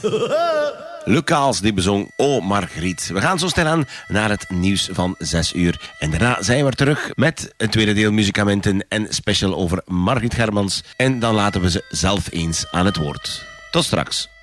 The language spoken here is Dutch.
Lucaals die bezong Oh Margriet. We gaan zo stilaan naar het nieuws van 6 uur. En daarna zijn we terug met een tweede deel muziekamenten en special over Margriet Germans. En dan laten we ze zelf eens aan het woord. Tot straks.